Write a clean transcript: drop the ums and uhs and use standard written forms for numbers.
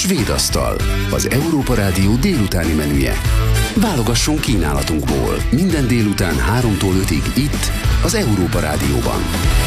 Svéd asztal, az Európa Rádió délutáni menüje. Válogasson kínálatunkból minden délután 3-tól 5-ig itt, az Európa Rádióban.